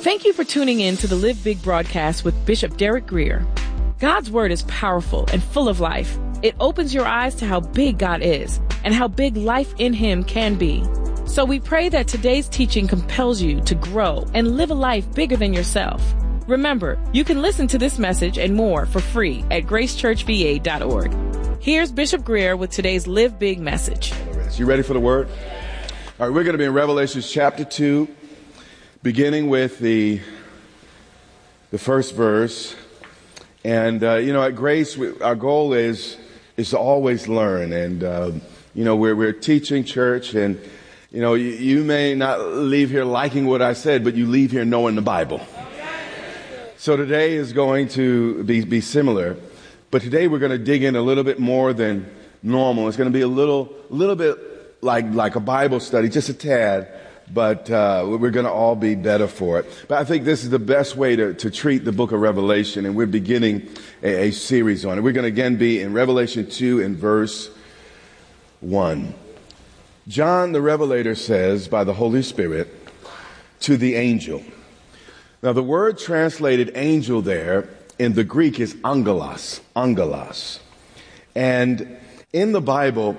Thank you for tuning in to the Live Big broadcast with Bishop Derek Grier. God's word is powerful and full of life. It opens your eyes to how big God is and how big life in Him can be. So we pray that today's teaching compels you to grow and live a life bigger than yourself. Remember, you can listen to this message and more for free at gracechurchva.org. Here's Bishop Grier with today's Live Big message. You ready for the word? All right, we're going to be in Revelation chapter 2, beginning with the first verse. And, at Grace, our goal is to always learn. And, we're teaching church. And, you may not leave here liking what I said, but you leave here knowing the Bible. So today is going to be similar. But today we're going to dig in a little bit more than normal. It's going to be a little bit like a Bible study, just a tad. But we're going to all be better for it. But I think this is the best way to treat the book of Revelation, and we're beginning a series on it. We're going to again be in Revelation 2 and verse 1. John the Revelator says by the Holy Spirit to the angel. Now the word translated angel there in the Greek is angelos. And in the Bible,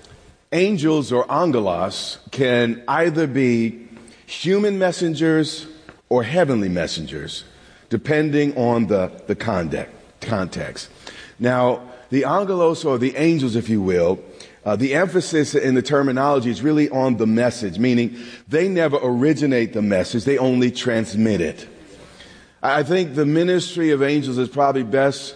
angels or angelos can either be human messengers or heavenly messengers, depending on the context. Now, the angelos, or the angels, if you will, the emphasis in the terminology is really on the message, meaning they never originate the message, they only transmit it. I think the ministry of angels is probably best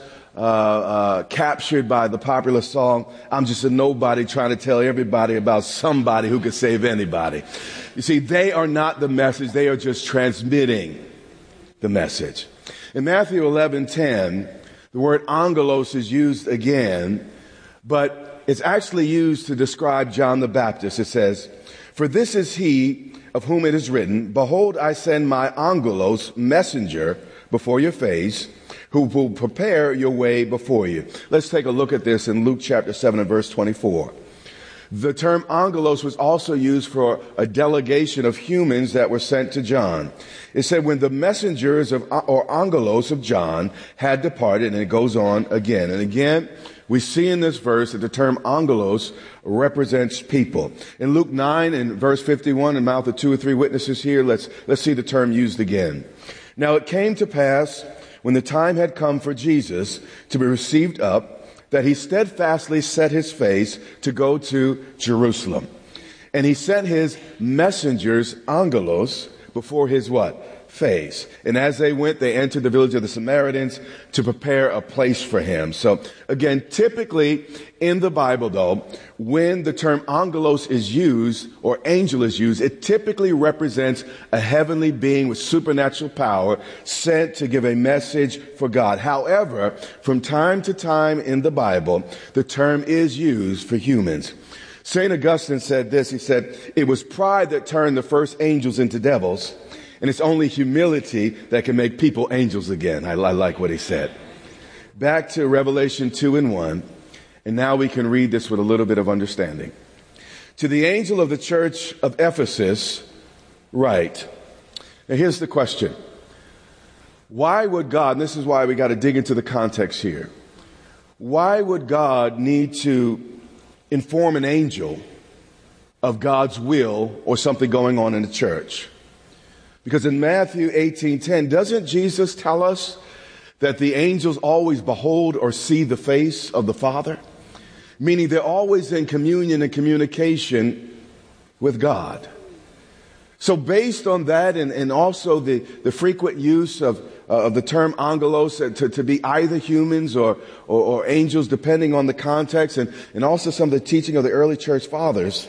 captured by the popular song, "I'm just a nobody trying to tell everybody about somebody who could save anybody." You see, they are not the message, they are just transmitting the message. In Matthew 11:10, the word angelos is used again, but it's actually used to describe John the Baptist. It says, "For this is he of whom it is written, Behold, I send my angelos, messenger, before your face, who will prepare your way before you." Let's take a look at this in Luke chapter 7 and verse 24. The term angelos was also used for a delegation of humans that were sent to John. It said when the messengers or angelos of John had departed, and it goes on again. And again, we see in this verse that the term angelos represents people. In Luke 9 and verse 51, in the mouth of 2 or 3 witnesses here, let's see the term used again. "Now it came to pass, when the time had come for Jesus to be received up, that he steadfastly set his face to go to Jerusalem. And he sent his messengers, angelos, before his" what? "Face. And as they went, they entered the village of the Samaritans to prepare a place for him." So again, typically in the Bible though, when the term angelos is used or angel is used, it typically represents a heavenly being with supernatural power sent to give a message for God. However, from time to time in the Bible, the term is used for humans. St. Augustine said this, he said, "It was pride that turned the first angels into devils, and it's only humility that can make people angels again." I like what he said. Back to Revelation 2 and 1, and now we can read this with a little bit of understanding. "To the angel of the church of Ephesus, write." Now here's the question. Why would God, and this is why we got to dig into the context here, why would God need to inform an angel of God's will or something going on in the church? Because in Matthew 18:10, doesn't Jesus tell us that the angels always behold or see the face of the Father? Meaning they're always in communion and communication with God. So based on that and also the frequent use of the term angelos to be either humans or angels depending on the context and also some of the teaching of the early church fathers,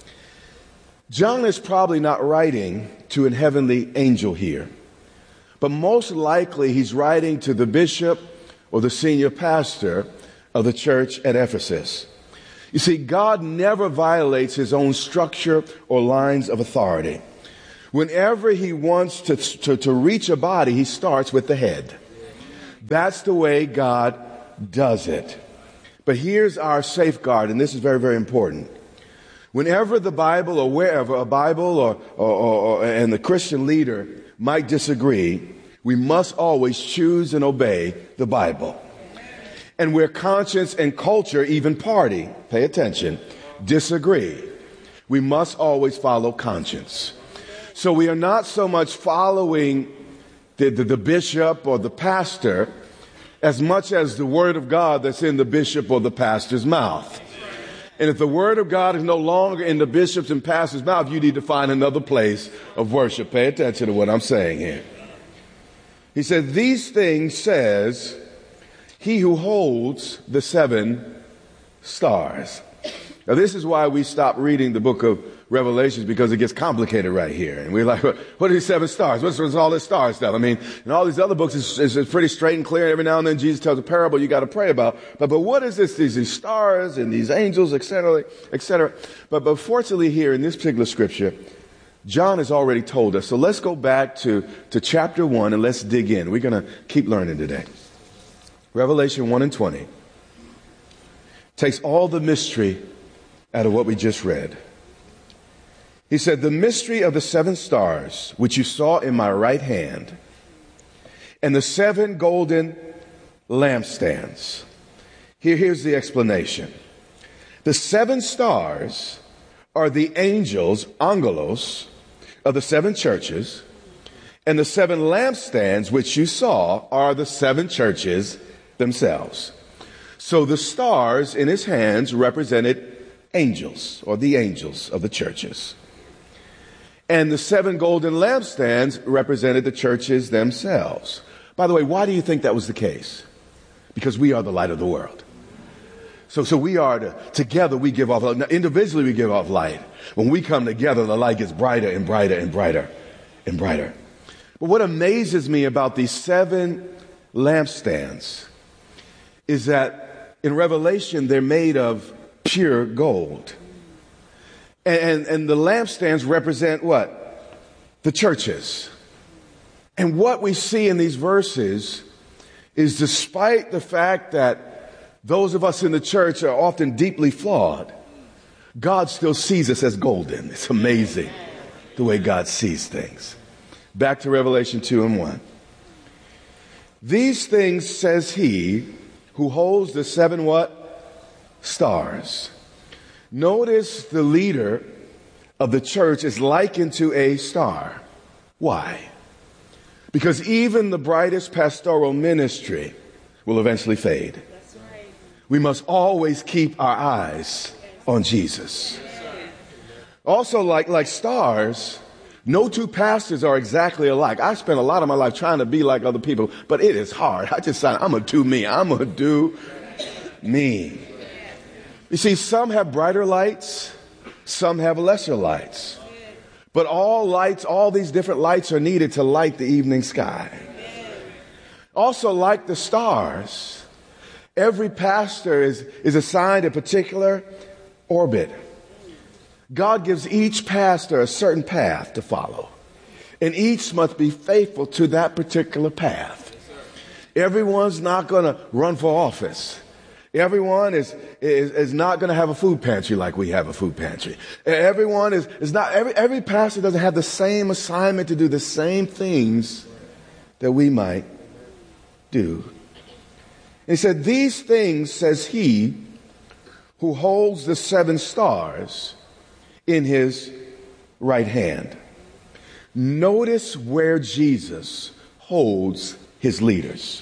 John is probably not writing to an heavenly angel here, but most likely he's writing to the bishop or the senior pastor of the church at Ephesus. You see, God never violates his own structure or lines of authority. Whenever he wants to reach a body, he starts with the head. That's the way God does it. But here's our safeguard, and this is very, very important. Whenever the Bible or wherever a Bible or and the Christian leader might disagree, we must always choose and obey the Bible. And where conscience and culture, even party, pay attention, disagree, we must always follow conscience. So we are not so much following the bishop or the pastor as much as the word of God that's in the bishop or the pastor's mouth. And if the word of God is no longer in the bishop's and pastor's mouth, you need to find another place of worship. Pay attention to what I'm saying here. He said, these things says he who holds the 7 stars. Now, this is why we stop reading the book of Revelations, because it gets complicated right here. And we're like, what are these 7 stars? What's all this star stuff? I mean, in all these other books, it's pretty straight and clear. Every now and then Jesus tells a parable you got to pray about. But what is this? These stars and these angels, et cetera, et cetera. But fortunately here in this particular scripture, John has already told us. So let's go back to chapter 1 and let's dig in. We're going to keep learning today. Revelation 1 and 20 takes all the mystery out of what we just read. He said, the mystery of the 7 stars, which you saw in my right hand, and the 7 golden lampstands. Here's the explanation. The 7 stars are the angels, angelos, of the 7 churches, and the 7 lampstands, which you saw, are the 7 churches themselves. So the stars in his hands represented angels, or the angels of the churches. And the 7 golden lampstands represented the churches themselves. By the way, why do you think that was the case? Because we are the light of the world. So we are together we give off light. Now, individually we give off light. When we come together, the light gets brighter and brighter and brighter and brighter. But what amazes me about these 7 lampstands is that in Revelation they're made of pure gold. And the lampstands represent what? The churches. And what we see in these verses is, despite the fact that those of us in the church are often deeply flawed, God still sees us as golden. It's amazing the way God sees things. Back to Revelation 2 and 1. These things says he who holds the 7 what? Stars. Notice the leader of the church is likened to a star. Why? Because even the brightest pastoral ministry will eventually fade. That's right. We must always keep our eyes on Jesus. Also, like stars, no 2 pastors are exactly alike. I spent a lot of my life trying to be like other people, but it is hard. I'm going to do me. I'm going to do me. You see, some have brighter lights, some have lesser lights. But all lights, all these different lights are needed to light the evening sky. Also, like the stars, every pastor is assigned a particular orbit. God gives each pastor a certain path to follow, and each must be faithful to that particular path. Everyone's not going to run for office. Everyone is not going to have a food pantry like we have a food pantry. Everyone is not, every pastor doesn't have the same assignment to do the same things that we might do. And he said, these things says he who holds the 7 stars in his right hand. Notice where Jesus holds his leaders.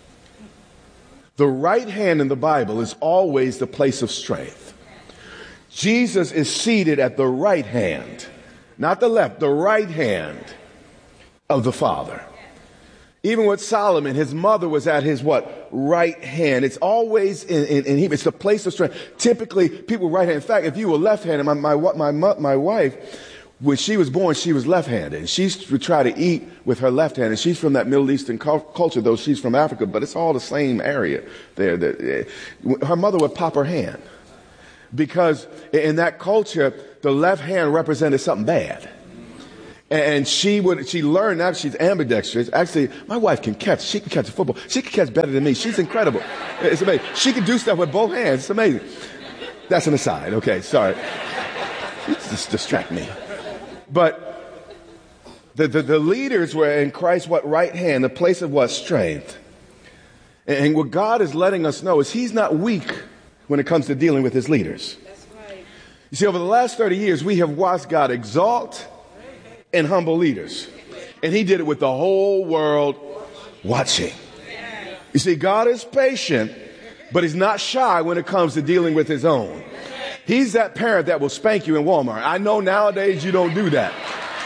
The right hand in the Bible is always the place of strength. Jesus is seated at the right hand, not the left, the right hand of the Father. Even with Solomon, his mother was at his what? Right hand. It's always in him. It's the place of strength. Typically, people right hand. In fact, if you were left-handed, my wife, when she was born, she was left-handed. And she would try to eat with her left hand. And she's from that Middle Eastern culture, though she's from Africa. But it's all the same area there. Her mother would pop her hand. Because in that culture, the left hand represented something bad. And she learned now she's ambidextrous. Actually, my wife can catch. She can catch a football. She can catch better than me. She's incredible. It's amazing. She can do stuff with both hands. It's amazing. That's an aside. Okay, sorry. Just distract me. But The leaders were in Christ's what? Right hand, the place of what? Strength. And what God is letting us know is he's not weak when it comes to dealing with his leaders. That's right. You see, over the last 30 years, we have watched God exalt and humble leaders. And he did it with the whole world watching. You see, God is patient, but he's not shy when it comes to dealing with his own. He's that parent that will spank you in Walmart. I know nowadays you don't do that.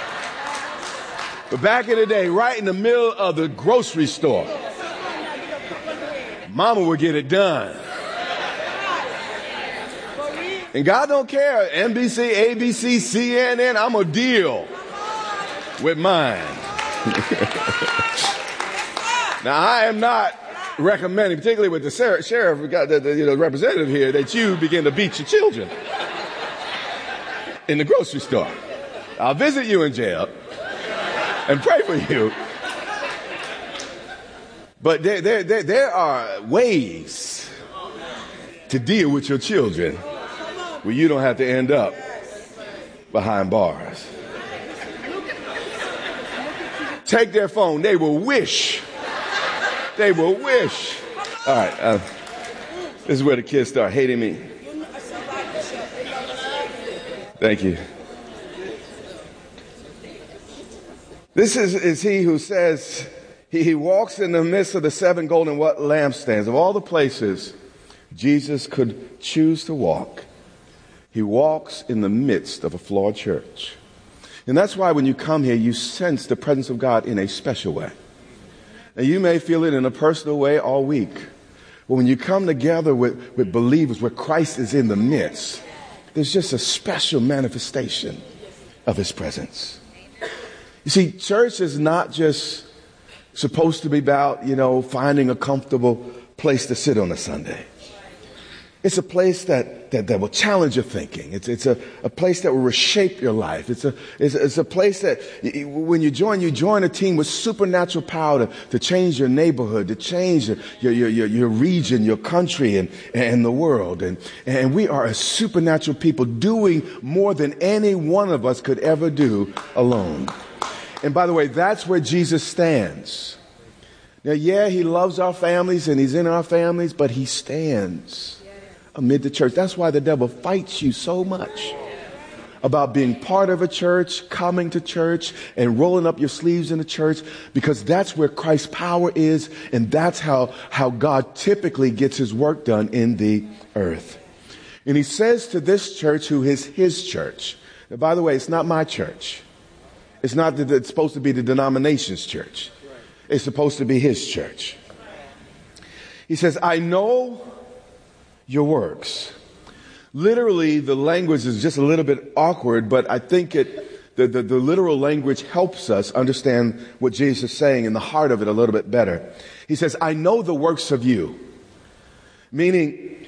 But back in the day, right in the middle of the grocery store, mama would get it done. And God don't care. NBC, ABC, CNN, I'm going to deal with mine. Now, I am not recommending, particularly with the sheriff, the representative here, that you begin to beat your children in the grocery store. I'll visit you in jail and pray for you. But there are ways to deal with your children where you don't have to end up behind bars. Take their phone. They will wish. They will wish. All right. This is where the kids start hating me. Thank you. This is he who says he walks in the midst of the 7 golden lampstands. Of all the places Jesus could choose to walk, he walks in the midst of a flawed church. And that's why when you come here, you sense the presence of God in a special way. And you may feel it in a personal way all week. But when you come together with believers where Christ is in the midst, there's just a special manifestation of his presence. You see, church is not just supposed to be about, finding a comfortable place to sit on a Sunday. It's a place that will challenge your thinking. It's a place that will reshape your life. It's a place that when you join a team with supernatural power to change your neighborhood, to change your region, your country, and the world. And we are a supernatural people doing more than any one of us could ever do alone. And by the way, that's where Jesus stands. Now, yeah, he loves our families and he's in our families, but he stands amid the church. That's why the devil fights you so much about being part of a church, coming to church, and rolling up your sleeves in the church, because that's where Christ's power is, and that's how God typically gets his work done in the earth. And he says to this church, who is his church. Now, by the way, it's not my church. It's not that it's supposed to be the denomination's church. It's supposed to be his church. He says, I know your works. Literally, the language is just a little bit awkward, but I think the literal language helps us understand what Jesus is saying in the heart of it a little bit better. He says, I know the works of you. Meaning,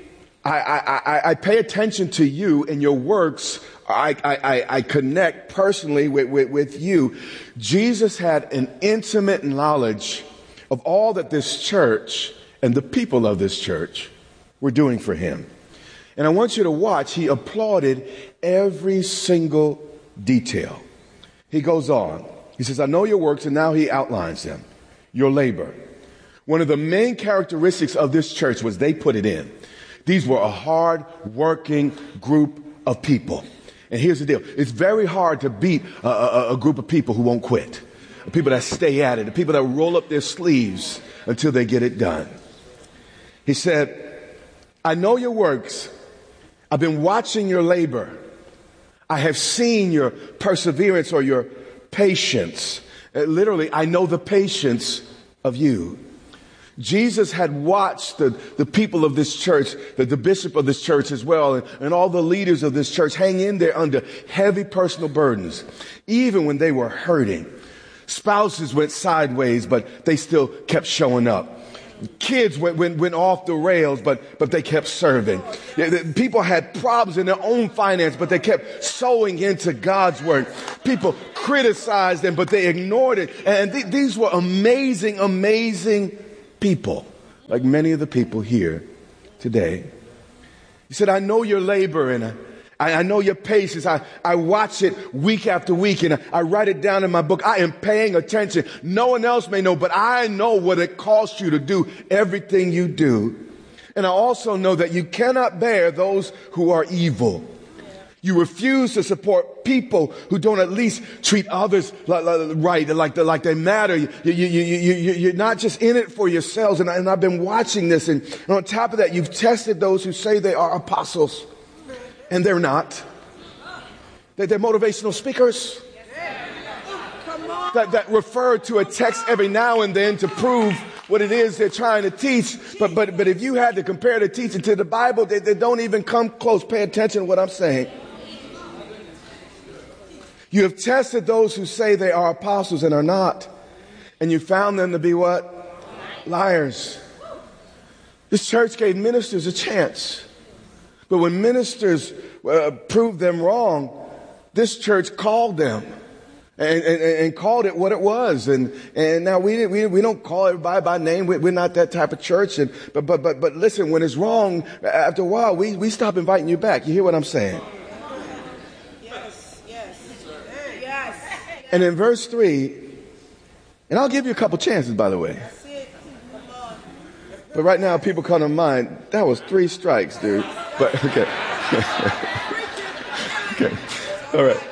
I pay attention to you and your works. I connect personally with you. Jesus had an intimate knowledge of all that this church and the people of this church were doing for him. And I want you to watch. He applauded every single detail. He goes on. He says, I know your works, and now he outlines them. Your labor. One of the main characteristics of this church was they put it in. These were a hard-working group of people. And here's the deal. It's very hard to beat a group of people who won't quit. The people that stay at it. The people that roll up their sleeves until they get it done. He said, I know your works. I've been watching your labor. I have seen your perseverance or your patience. Literally, I know the patience of you. Jesus had watched the people of this church, the bishop of this church as well, and all the leaders of this church hang in there under heavy personal burdens, even when they were hurting. Spouses went sideways, but they still kept showing up. Kids went off the rails, but they kept serving. People had problems in their own finance, but they kept sowing into God's work. People criticized them, but they ignored it. And these were amazing, amazing people, like many of the people here today. He said, I know your labor, and I know your patience. I watch it week after week, and I write it down in my book. I am paying attention. No one else may know, but I know what it costs you to do everything you do. And I also know that you cannot bear those who are evil. You refuse to support people who don't at least treat others right, like they matter. You're not just in it for yourselves. And I've been watching this. And on top of that, you've tested those who say they are apostles. And they're not. They're motivational speakers that refer to a text every now and then to prove what it is they're trying to teach. But if you had to compare the teaching to the Bible, they don't even come close. Pay attention to what I'm saying. You have tested those who say they are apostles and are not. And you found them to be what? Liars. This church gave ministers a chance. But when ministers proved them wrong, this church called them and called it what it was. And now we don't call everybody by name. We're not that type of church. But listen, when it's wrong, after a while, we stop inviting you back. You hear what I'm saying? And in verse 3, and I'll give you a couple chances, by the way. But right now, people come to mind, that was 3 strikes, dude. But, okay. Okay. All right.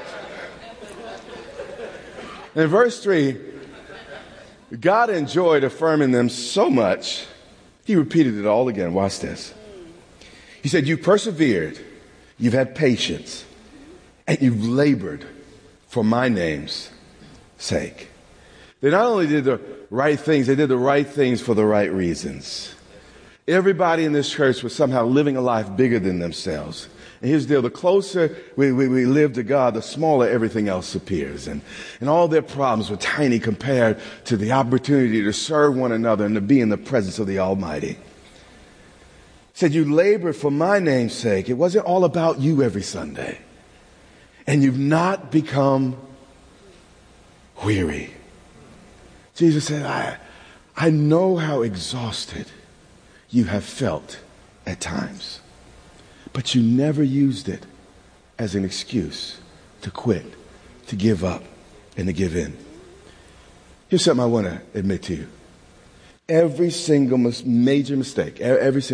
In verse 3, God enjoyed affirming them so much, he repeated it all again. Watch this. He said, you persevered, you've had patience, and you've labored for my name's sake. They not only did the right things, they did the right things for the right reasons. Everybody in this church was somehow living a life bigger than themselves. And here's the deal, the closer we live to God, the smaller everything else appears. And all their problems were tiny compared to the opportunity to serve one another and to be in the presence of the Almighty. Said, you labored for my name's sake. It wasn't all about you every Sunday. And you've not become weary. Jesus said, I know how exhausted you have felt at times, but you never used it as an excuse to quit, to give up, and to give in. Here's something I want to admit to you. Every single major mistake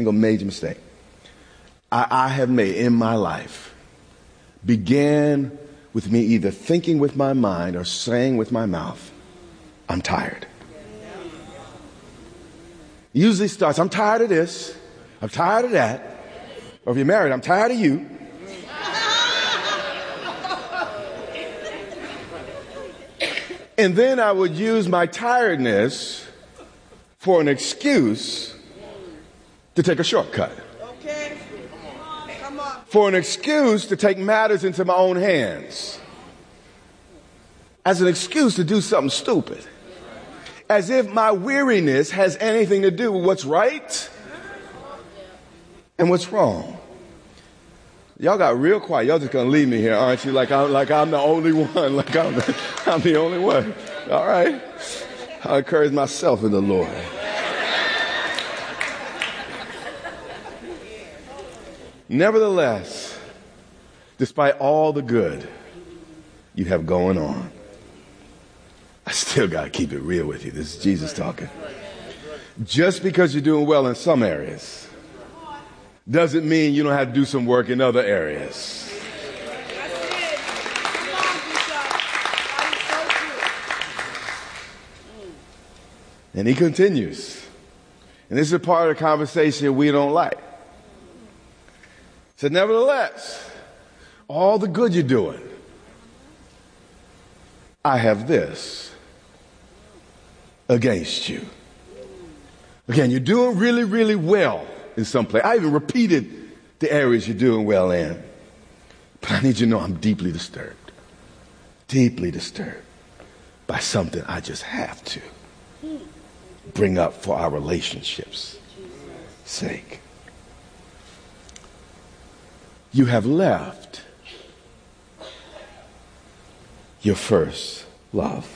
I have made in my life began with me either thinking with my mind or saying with my mouth, I'm tired. It usually starts, I'm tired of this, I'm tired of that. Or if you're married, I'm tired of you. And then I would use my tiredness for an excuse to take a shortcut. Okay. Come on. For an excuse to take matters into my own hands. As an excuse to do something stupid. As if my weariness has anything to do with what's right and what's wrong. Y'all got real quiet. Y'all just gonna leave me here, aren't you? Like I'm the only one. Like I'm the only one. All right. I encourage myself in the Lord. Nevertheless, despite all the good you have going on, I still got to keep it real with you. This is Jesus talking. Just because you're doing well in some areas doesn't mean you don't have to do some work in other areas. And he continues. And this is a part of the conversation we don't like. So nevertheless, all the good you're doing, I have this against you. Again, you're doing really, really well in some place. I even repeated the areas you're doing well in. But I need you to know I'm deeply disturbed by something I just have to bring up for our relationship's sake. You have left your first love.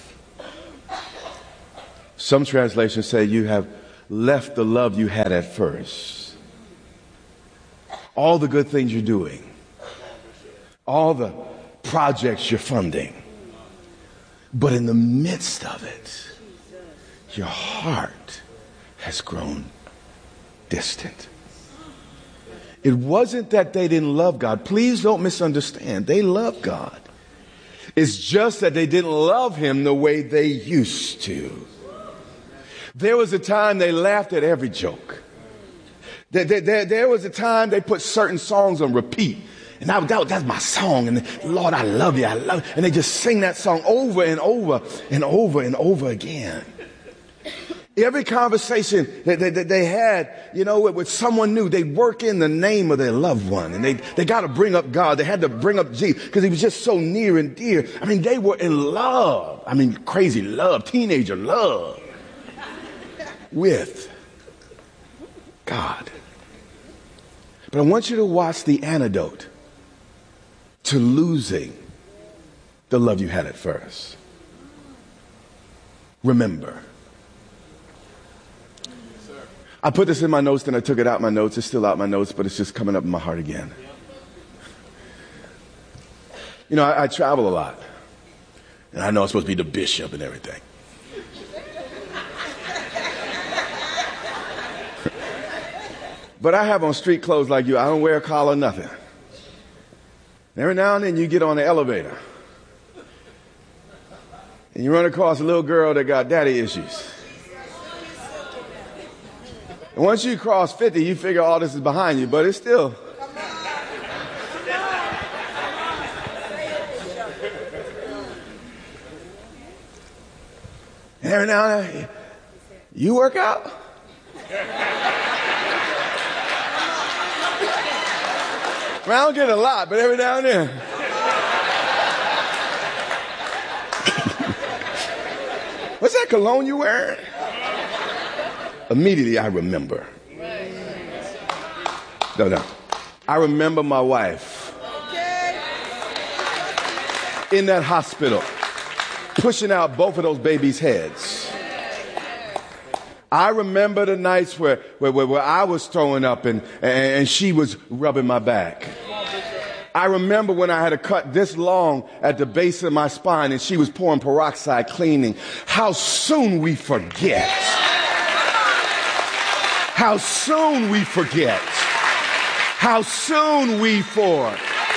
Some translations say you have left the love you had at first. All the good things you're doing, all the projects you're funding. But in the midst of it, your heart has grown distant. It wasn't that they didn't love God. Please don't misunderstand. They love God. It's just that they didn't love him the way they used to. There was a time they laughed at every joke. There was a time they put certain songs on repeat. And that's my song. And Lord, I love you. I love you. And they just sing that song over and over and over and over again. Every conversation that they had, with someone new, they'd work in the name of their loved one. And they got to bring up God. They had to bring up Jesus because he was just so near and dear. I mean, they were in love. I mean, crazy love, teenager love with God. But I want you to watch the antidote to losing the love you had at first. Remember. I put this in my notes, then I took it out my notes. It's still out my notes, but it's just coming up in my heart again. I travel a lot. And I know I'm supposed to be the bishop and everything. But I have on street clothes like you. I don't wear a collar, nothing. Every now and then you get on the elevator. And you run across a little girl that got daddy issues. And once you cross 50, you figure all this is behind you, but it's still. And every now and then, you work out? Well, I don't get a lot, but every now and then. What's that cologne you wearing? Immediately I remember. No. I remember my wife in that hospital pushing out both of those babies' heads. I remember the nights where I was throwing up and she was rubbing my back. I remember when I had a cut this long at the base of my spine and she was pouring peroxide cleaning. How soon we forget. How soon we forget. How soon we forget.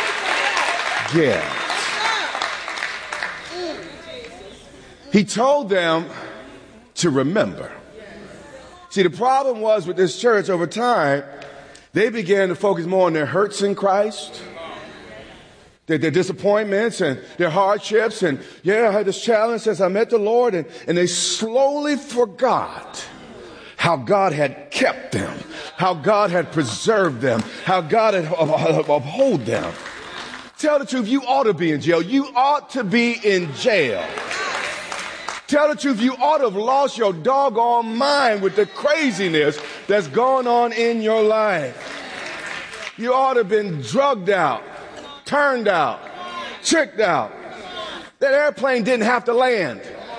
He told them to remember. See, the problem was with this church over time, they began to focus more on their hurts in Christ, their disappointments and their hardships. And I had this challenge since I met the Lord. And they slowly forgot how God had kept them, how God had preserved them, how God had upheld them. Tell the truth, you ought to be in jail. You ought to be in jail. Tell the truth, you ought to have lost your doggone mind with the craziness that's going on in your life. You ought to have been drugged out, turned out, tricked out. That airplane didn't have to land.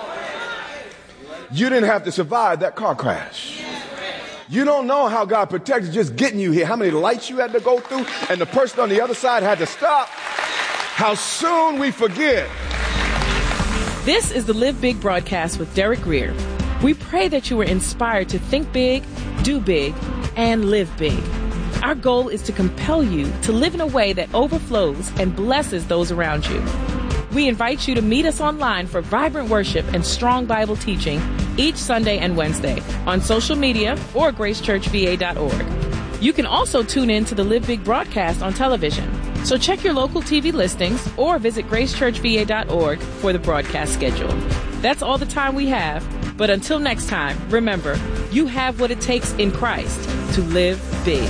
You didn't have to survive that car crash. You don't know how God protected just getting you here, how many lights you had to go through, and the person on the other side had to stop. How soon we forget. This is the Live Big broadcast with Derek Grier. We pray that you were inspired to think big, do big, and live big. Our goal is to compel you to live in a way that overflows and blesses those around you. We invite you to meet us online for vibrant worship and strong Bible teaching each Sunday and Wednesday on social media or gracechurchva.org. You can also tune in to the Live Big broadcast on television. So check your local TV listings or visit gracechurchva.org for the broadcast schedule. That's all the time we have. But until next time, remember, you have what it takes in Christ to live big.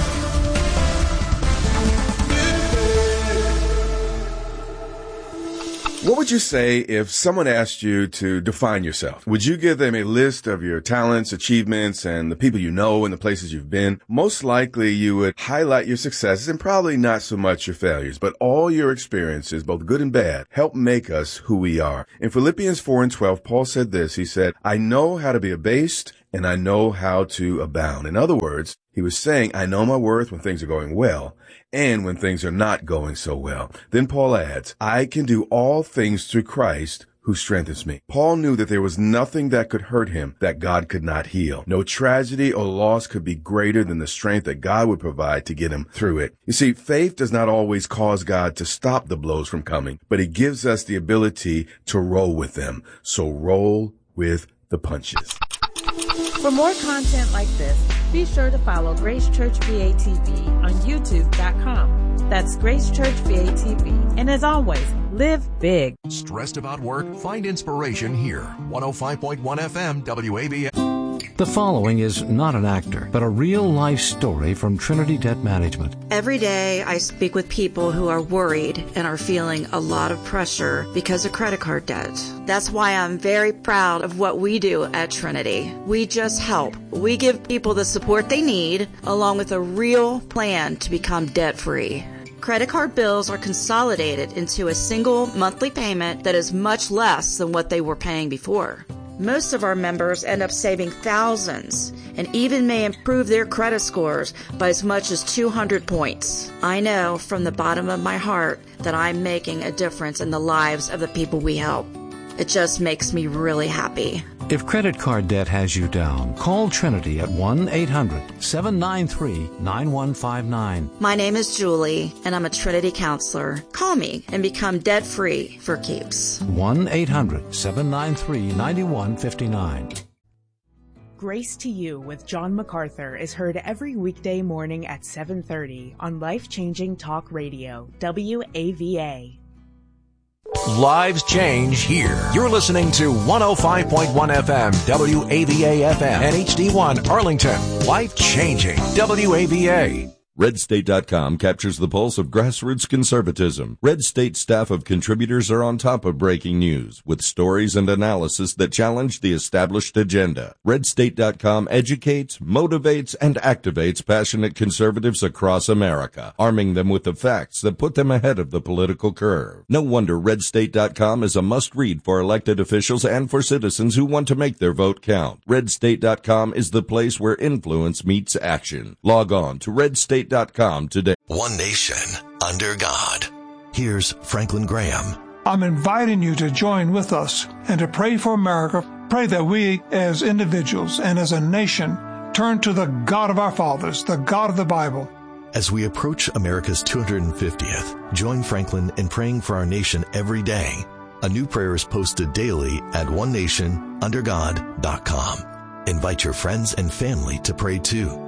What would you say if someone asked you to define yourself? Would you give them a list of your talents, achievements, and the people you know and the places you've been? Most likely you would highlight your successes and probably not so much your failures, but all your experiences, both good and bad, help make us who we are. In Philippians 4:12, Paul said this. He said, I know how to be abased and I know how to abound. In other words, he was saying, I know my worth when things are going well and when things are not going so well. Then Paul adds, I can do all things through Christ who strengthens me. Paul knew that there was nothing that could hurt him that God could not heal. No tragedy or loss could be greater than the strength that God would provide to get him through it. You see, faith does not always cause God to stop the blows from coming, but he gives us the ability to roll with them. So roll with the punches. For more content like this, be sure to follow Grace Church VATV on YouTube.com. That's Grace Church VATV. And as always, live big. Stressed about work? Find inspiration here. 105.1 FM WABA. The following is not an actor, but a real-life story from Trinity Debt Management. Every day I speak with people who are worried and are feeling a lot of pressure because of credit card debt. That's why I'm very proud of what we do at Trinity. We just help. We give people the support they need, along with a real plan to become debt-free. Credit card bills are consolidated into a single monthly payment that is much less than what they were paying before. Most of our members end up saving thousands and even may improve their credit scores by as much as 200 points. I know from the bottom of my heart that I'm making a difference in the lives of the people we help. It just makes me really happy. If credit card debt has you down, call Trinity at 1-800-793-9159. My name is Julie, and I'm a Trinity counselor. Call me and become debt-free for keeps. 1-800-793-9159. Grace to You with John MacArthur is heard every weekday morning at 7:30 on Life-Changing Talk Radio, WAVA. Lives change here. You're listening to 105.1 FM, WAVA FM, and HD1 Arlington. Life changing, WAVA. RedState.com captures the pulse of grassroots conservatism. Red State staff of contributors are on top of breaking news with stories and analysis that challenge the established agenda. RedState.com educates, motivates, and activates passionate conservatives across America, arming them with the facts that put them ahead of the political curve. No wonder RedState.com is a must-read for elected officials and for citizens who want to make their vote count. RedState.com is the place where influence meets action. Log on to RedState.com today. One nation under God. Here's Franklin Graham. I'm inviting you to join with us and to pray for America. Pray that we as individuals and as a nation turn to the God of our fathers, the God of the Bible. As we approach America's 250th, join Franklin in praying for our nation every day. A new prayer is posted daily at onenationundergod.com. Invite your friends and family to pray too.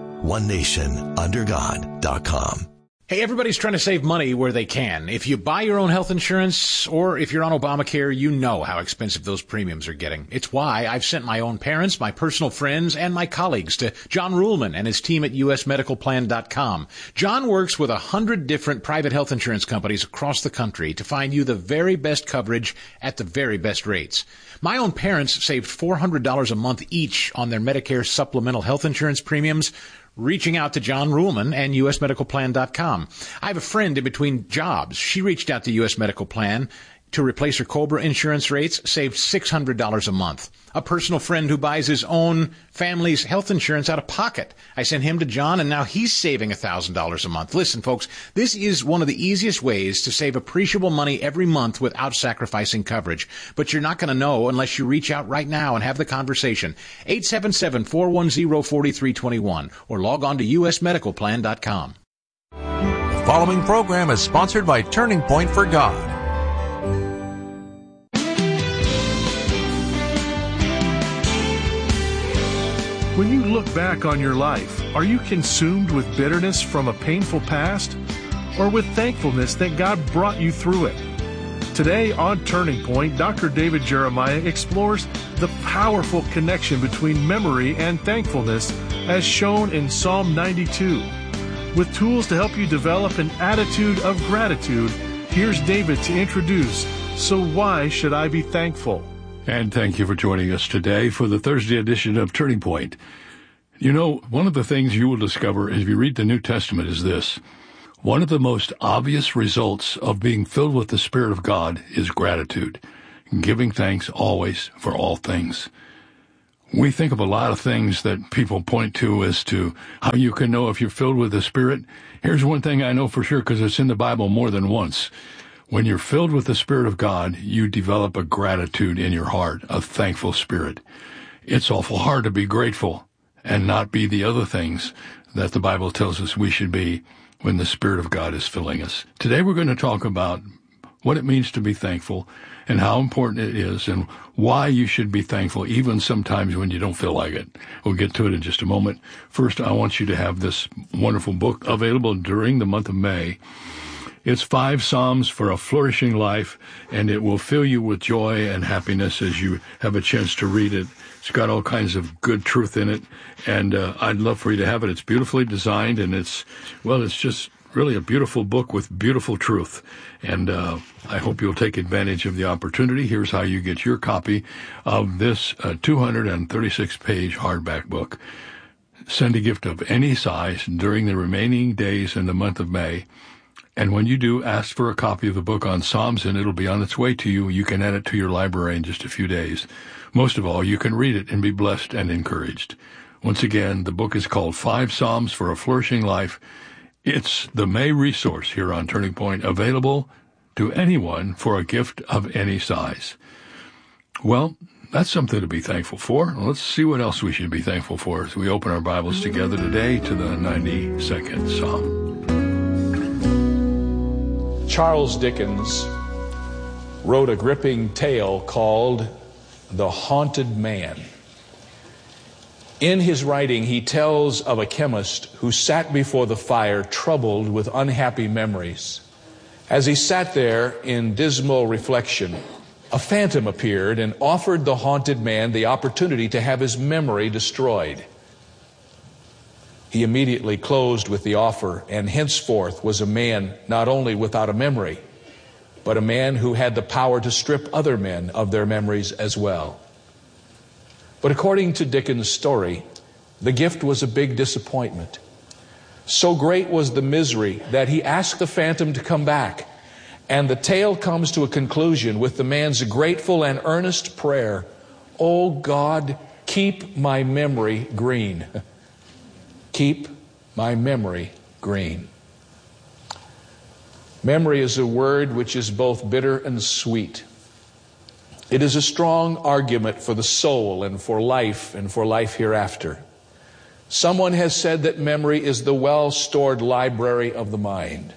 onenationundergod.com. Hey, everybody's trying to save money where they can. If you buy your own health insurance or if you're on Obamacare, you know how expensive those premiums are getting. It's why I've sent my own parents, my personal friends, and my colleagues to John Ruhlman and his team at usmedicalplan.com. John works with 100 different private health insurance companies across the country to find you the very best coverage at the very best rates. My own parents saved $400 a month each on their Medicare supplemental health insurance premiums, reaching out to John Ruhlman and usmedicalplan.com. I have a friend in between jobs. She reached out to US Medical Plan to replace her COBRA insurance rates, saved $600 a month. A personal friend who buys his own family's health insurance out of pocket. I sent him to John, and now he's saving $1,000 a month. Listen, folks, this is one of the easiest ways to save appreciable money every month without sacrificing coverage. But you're not going to know unless you reach out right now and have the conversation. 877-410-4321 or log on to usmedicalplan.com. The following program is sponsored by Turning Point for God. When you look back on your life, are you consumed with bitterness from a painful past, or with thankfulness that God brought you through it? Today on Turning Point, Dr. David Jeremiah explores the powerful connection between memory and thankfulness as shown in Psalm 92. With tools to help you develop an attitude of gratitude, here's David to introduce So Why Should I Be Thankful? And thank you for joining us today for the Thursday edition of Turning Point. You know, one of the things you will discover if you read the New Testament is this. One of the most obvious results of being filled with the Spirit of God is gratitude, giving thanks always for all things. We think of a lot of things that people point to as to how you can know if you're filled with the Spirit. Here's one thing I know for sure, because it's in the Bible more than once. When you're filled with the Spirit of God, you develop a gratitude in your heart, a thankful spirit. It's awful hard to be grateful and not be the other things that the Bible tells us we should be when the Spirit of God is filling us. Today we're going to talk about what it means to be thankful and how important it is and why you should be thankful even sometimes when you don't feel like it. We'll get to it in just a moment. First, I want you to have this wonderful book available during the month of May. It's 5 Psalms for a Flourishing Life, and it will fill you with joy and happiness as you have a chance to read it. It's got all kinds of good truth in it, and I'd love for you to have it. It's beautifully designed, and it's just really a beautiful book with beautiful truth. And I hope you'll take advantage of the opportunity. Here's how you get your copy of this 236-page hardback book. Send a gift of any size during the remaining days in the month of May. And when you do, ask for a copy of the book on Psalms, and it'll be on its way to you. You can add it to your library in just a few days. Most of all, you can read it and be blessed and encouraged. Once again, the book is called 5 Psalms for a Flourishing Life. It's the May resource here on Turning Point, available to anyone for a gift of any size. Well, that's something to be thankful for. Let's see what else we should be thankful for as we open our Bibles together today to the 92nd Psalm. Charles Dickens wrote a gripping tale called The Haunted Man. In his writing, he tells of a chemist who sat before the fire troubled with unhappy memories. As he sat there in dismal reflection, a phantom appeared and offered the haunted man the opportunity to have his memory destroyed. He immediately closed with the offer, and henceforth was a man not only without a memory, but a man who had the power to strip other men of their memories as well. But according to Dickens' story, the gift was a big disappointment. So great was the misery that he asked the phantom to come back, and the tale comes to a conclusion with the man's grateful and earnest prayer, "Oh God, keep my memory green." Keep my memory green. Memory is a word which is both bitter and sweet. It is a strong argument for the soul and for life hereafter. Someone has said that memory is the well-stored library of the mind.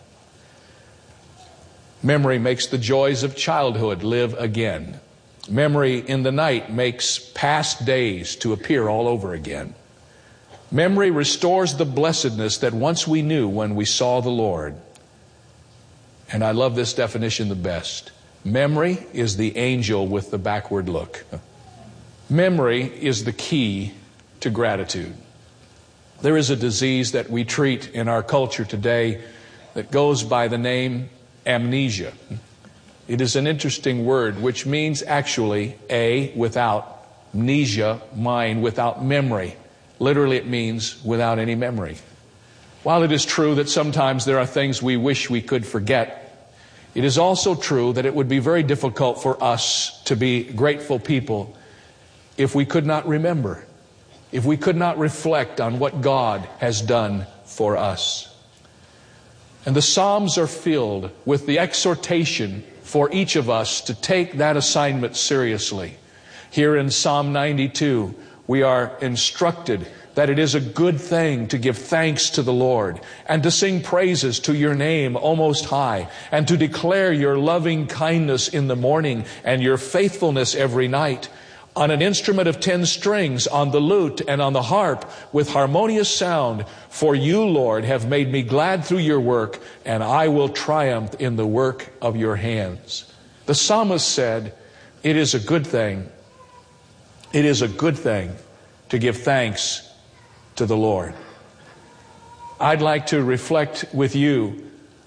Memory makes the joys of childhood live again. Memory in the night makes past days to appear all over again. Memory restores the blessedness that once we knew when we saw the Lord. And I love this definition the best. Memory is the angel with the backward look. Memory is the key to gratitude. There is a disease that we treat in our culture today that goes by the name amnesia. It is an interesting word which means actually without amnesia, mind, without memory. Literally, it means without any memory. While it is true that sometimes there are things we wish we could forget, it is also true that it would be very difficult for us to be grateful people if we could not remember, if we could not reflect on what God has done for us. And the Psalms are filled with the exhortation for each of us to take that assignment seriously. Here in Psalm 92, we are instructed that it is a good thing to give thanks to the Lord and to sing praises to your name, O Most High, and to declare your loving kindness in the morning and your faithfulness every night, on an instrument of 10 strings, on the lute and on the harp with harmonious sound. For you, Lord, have made me glad through your work, and I will triumph in the work of your hands. The psalmist said, it is a good thing. It is a good thing to give thanks to the Lord. I'd like to reflect with you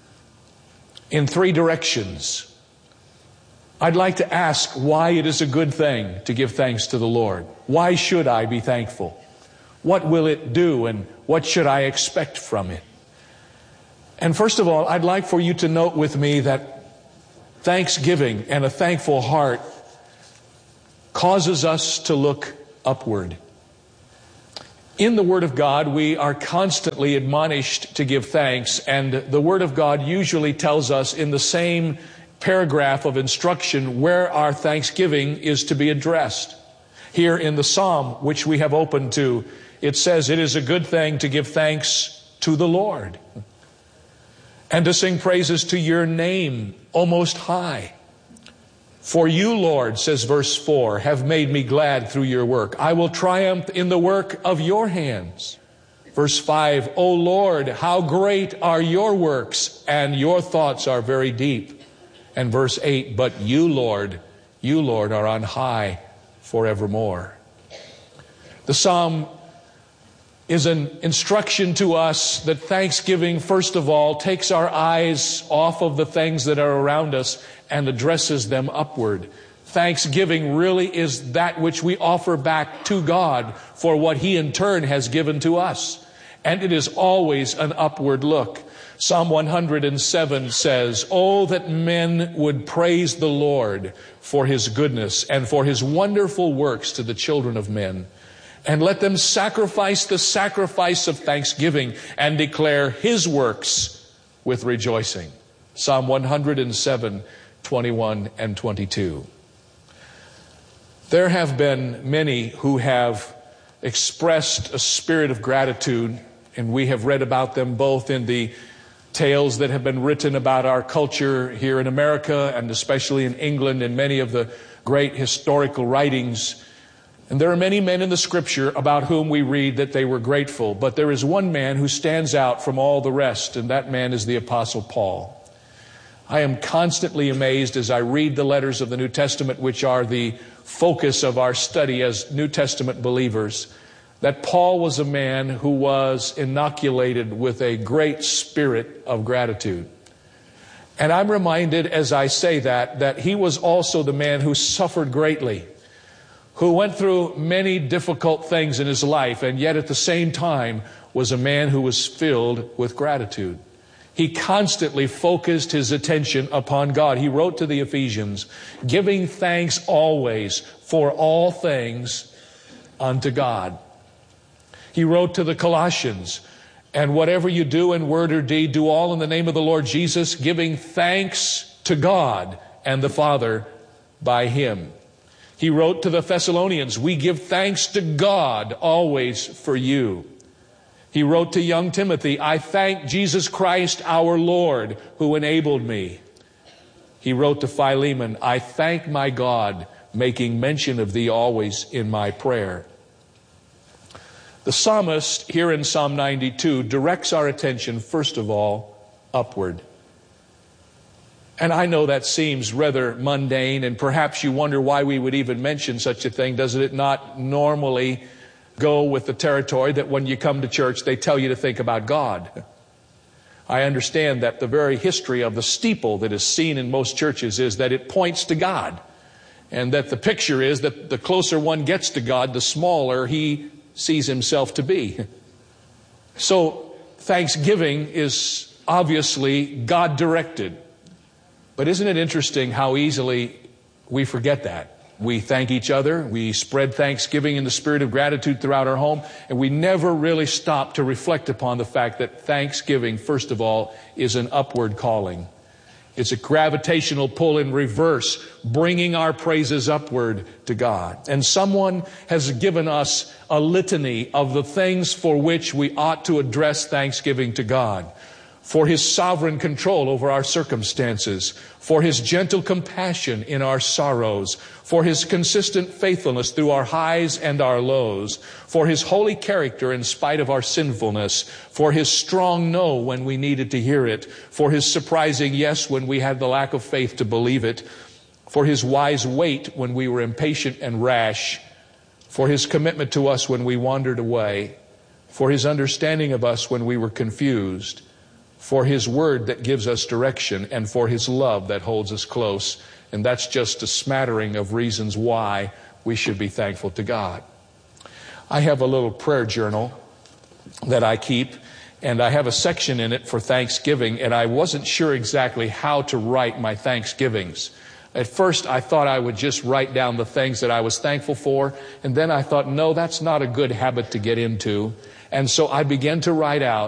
in 3 directions. I'd like to ask why it is a good thing to give thanks to the Lord. Why should I be thankful? What will it do, and what should I expect from it? And first of all, I'd like for you to note with me that thanksgiving and a thankful heart causes us to look upward. In the Word of God, we are constantly admonished to give thanks, and the Word of God usually tells us in the same paragraph of instruction where our thanksgiving is to be addressed. Here in the Psalm, which we have opened to, it says, "It is a good thing to give thanks to the Lord, and to sing praises to your name, O Most High. For you, Lord," says verse 4, "have made me glad through your work. I will triumph in the work of your hands." Verse 5, "O Lord, how great are your works, and your thoughts are very deep." And verse 8, "But you, Lord, are on high forevermore." The psalm is an instruction to us that thanksgiving, first of all, takes our eyes off of the things that are around us and addresses them upward. Thanksgiving really is that which we offer back to God for what He in turn has given to us. And it is always an upward look. Psalm 107 says, "Oh, that men would praise the Lord for His goodness and for His wonderful works to the children of men. And let them sacrifice the sacrifice of thanksgiving and declare His works with rejoicing." Psalm 107, 21 and 22. There have been many who have expressed a spirit of gratitude, and we have read about them both in the tales that have been written about our culture here in America and especially in England in many of the great historical writings. And there are many men in the Scripture about whom we read that they were grateful. But there is one man who stands out from all the rest, and that man is the Apostle Paul. I am constantly amazed as I read the letters of the New Testament, which are the focus of our study as New Testament believers, that Paul was a man who was inoculated with a great spirit of gratitude. And I'm reminded as I say that he was also the man who suffered greatly, who went through many difficult things in his life, and yet at the same time was a man who was filled with gratitude. He constantly focused his attention upon God. He wrote to the Ephesians, "Giving thanks always for all things unto God." He wrote to the Colossians, "And whatever you do in word or deed, do all in the name of the Lord Jesus, giving thanks to God and the Father by Him." He wrote to the Thessalonians, "We give thanks to God always for you." He wrote to young Timothy, "I thank Jesus Christ our Lord who enabled me." He wrote to Philemon, "I thank my God, making mention of thee always in my prayer." The psalmist here in Psalm 92 directs our attention, first of all, upward. And I know that seems rather mundane, and perhaps you wonder why we would even mention such a thing. Does it not normally go with the territory that when you come to church, they tell you to think about God? I understand that the very history of the steeple that is seen in most churches is that it points to God, and that the picture is that the closer one gets to God, the smaller He sees Himself to be. So thanksgiving is obviously God-directed. But isn't it interesting how easily we forget that? We thank each other, we spread thanksgiving in the spirit of gratitude throughout our home, and we never really stop to reflect upon the fact that thanksgiving, first of all, is an upward calling. It's a gravitational pull in reverse, bringing our praises upward to God. And someone has given us a litany of the things for which we ought to address thanksgiving to God. For His sovereign control over our circumstances, for His gentle compassion in our sorrows, for His consistent faithfulness through our highs and our lows, for His holy character in spite of our sinfulness, for His strong no when we needed to hear it, for His surprising yes when we had the lack of faith to believe it, for His wise wait when we were impatient and rash, for His commitment to us when we wandered away, for His understanding of us when we were confused, for His word that gives us direction, and for His love that holds us close. And that's just a smattering of reasons why we should be thankful to God. I have a little prayer journal that I keep, and I have a section in it for Thanksgiving, and I wasn't sure exactly how to write my Thanksgivings. At first, I thought I would just write down the things that I was thankful for, and then I thought, no, that's not a good habit to get into. And so I began to write out